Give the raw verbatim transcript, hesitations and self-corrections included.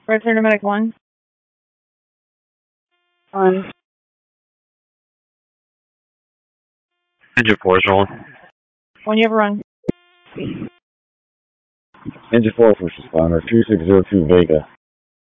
Red Clear to Medic one. On. Engine four is rolling. One, you have a run. Engine four, first responder, two six zero two Vega.